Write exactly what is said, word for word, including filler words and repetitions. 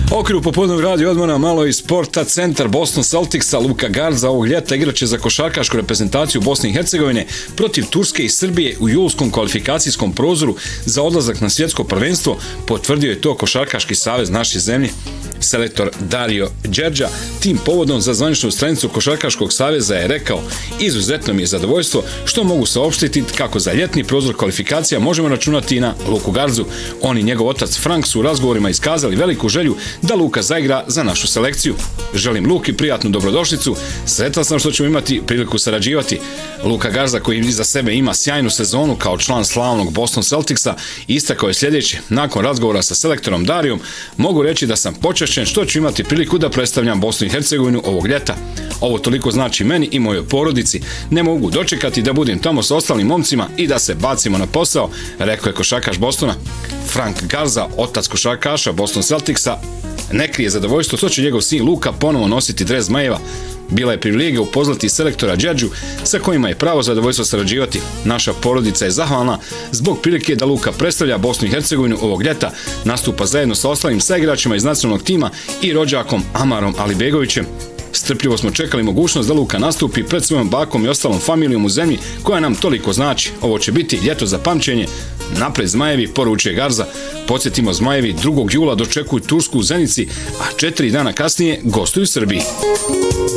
Okviru popodnog radio odmora malo i sporta. Centar Boston Celticsa Luka Garza ovog ljeta igraće za košarkašku reprezentaciju Bosne i Hercegovine protiv Turske i Srbije u julskom kvalifikacijskom prozoru za odlazak na svjetsko prvenstvo. Potvrdio je to Košarkaški savez naše zemlje. Selektor Dario Đerđa tim povodom za zvaničnu stranicu Košarkaškog saveza je rekao: izuzetno mi je zadovoljstvo što mogu saopštiti kako za ljetni prozor kvalifikacija možemo računati i na Luku Garzu. On i njegov otac Frank su u razgovorima iskazali veliku želju da Luka zaigra za našu selekciju. Želim Luki prijatnu dobrodošlicu, sretan sam što ćemo imati priliku sarađivati. Luka Garza, koji iza sebe ima sjajnu sezonu kao član slavnog Boston Celticsa, istakao je sljedeće: nakon razgovora sa selektorom Darijom mogu reći da sam počašćen što ću imati priliku da predstavljam Bosnu i Hercegovinu ovog ljeta. Ovo toliko znači meni i mojoj porodici. Ne mogu dočekati da budem tamo sa ostalim momcima i da se bacimo na posao, rekao je košarkaš Bostona. Frank Garza, otac košarkaša Boston Celticsa, ne krije zadovoljstvo što će njegov sin Luka ponovo nositi dres zmajeva. Bila je privilegija upoznati selektora Đerđu sa kojima je pravo zadovoljstvo sarađivati. Naša porodica je zahvalna zbog prilike da Luka predstavlja Bosnu i Hercegovinu ovog ljeta, nastupa zajedno sa ostalim saigračima iz nacionalnog tima i rođakom Amarom Alibegovićem. Strpljivo smo čekali mogućnost da Luka nastupi pred svojom bakom i ostalom familijom u zemlji koja nam toliko znači. Ovo će biti ljeto za pamćenje. Napred Zmajevi, poručuje Garza. Podsjetimo, Zmajevi drugog jula dočekuju Tursku u Zenici, a četiri dana kasnije gostuju u Srbiji.